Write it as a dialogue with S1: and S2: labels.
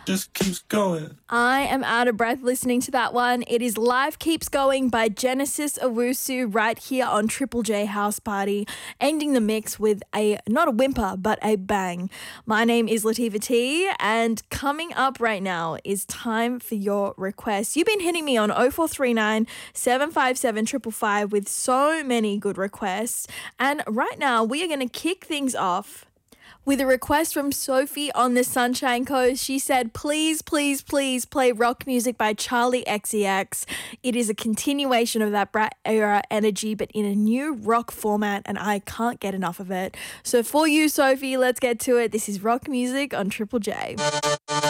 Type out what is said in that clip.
S1: just keeps going.
S2: I am out of breath listening to that one. It is Life Keeps Going by Genesis Owusu right here on Triple J House Party, ending the mix with not a whimper, but a bang. My name is Latifah T, and coming up right now is time for your requests. You've been hitting me on 0439 757 555 with so many good requests, and right now we are going to kick things off with a request from Sophie on the Sunshine Coast. She said, please, please, please play rock music by Charlie XCX. It is a continuation of that Brat era energy, but in a new rock format, and I can't get enough of it. So for you, Sophie, let's get to it. This is rock music on Triple J.